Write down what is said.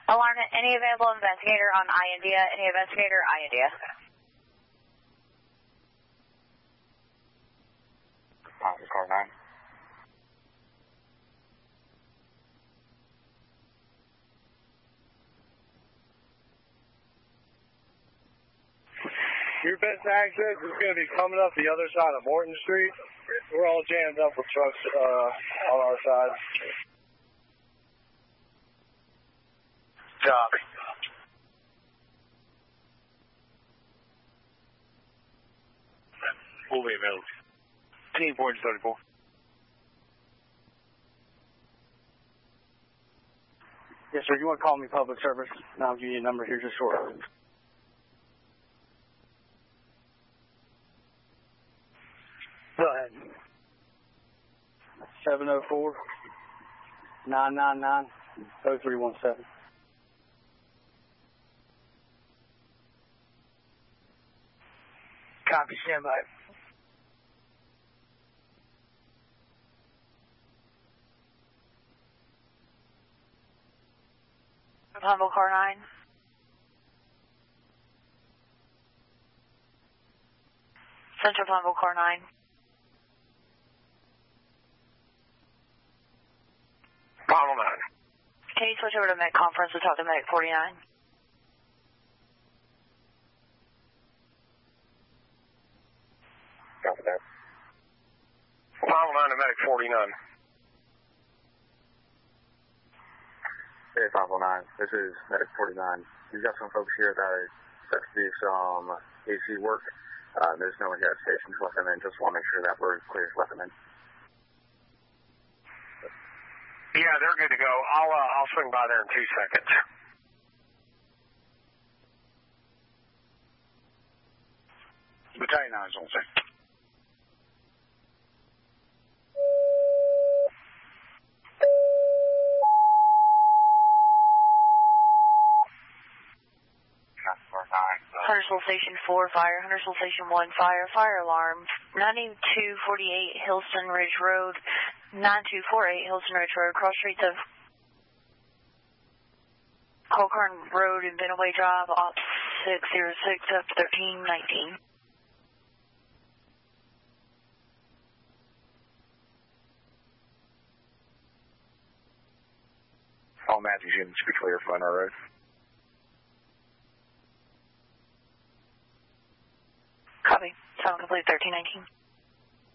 Alarm, any available investigator on I-India? Any investigator, I-India? Car 9. Your best access is going to be coming up the other side of Morton Street. We're all jammed up with trucks on our side. Copy. Will be available. 10.34. Yes, sir. You want to call me public service? And I'll give you a number here just shortly. Go ahead. 704-999-0317. Copy, stand by. Plumbo Car 9. Central Plumbo Car 9. Model 9. Can you switch over to Medic Conference to talk to Medic 49? Copy that. Model 9 to Medic 49. Hey, 509. This is Medic 49. We've got some folks here that are set to do some AC work. There's no one here at station to let them in. Just want to make sure that we're clear to let them in. Yeah, they're good to go. I'll swing by there in 2 seconds. Battalion 9 is on scene. Huntersville Station 4, fire. Huntersville Station 1, fire. Fire alarm. 9248 Hillston Ridge Road. 9248 Hillston Ridge Road. Cross streets of Colcorn Road and Benaway Drive. Op 606 up 1319. All Matthews units be clear for Monroe Road. Copy. Sound complete 1319.